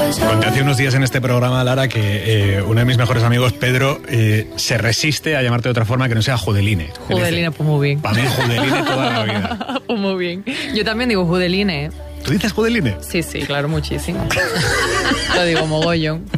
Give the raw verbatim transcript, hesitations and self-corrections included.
Conté hace unos días en este programa, Lara, que eh, uno de mis mejores amigos, Pedro, eh, se resiste a llamarte de otra forma que no sea Judeline. Judeline, pues muy bien. Para mí Judeline toda la vida. Pues muy bien. Yo también digo Judeline, ¿eh? ¿Tú dices Judeline? Sí, sí, claro, muchísimo. Lo digo mogollón.